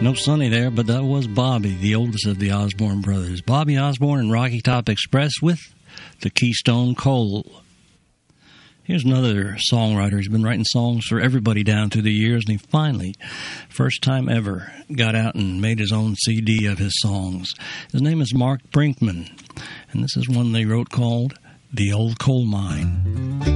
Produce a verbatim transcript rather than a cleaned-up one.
No Sonny there, but that was Bobby, the oldest of the Osborne brothers. Bobby Osborne and Rocky Top Express with the Keystone Coal. Here's another songwriter. He's been writing songs for everybody down through the years, and he finally, first time ever, got out and made his own C D of his songs. His name is Mark Brinkman, and this is one they wrote called The Old Coal Mine.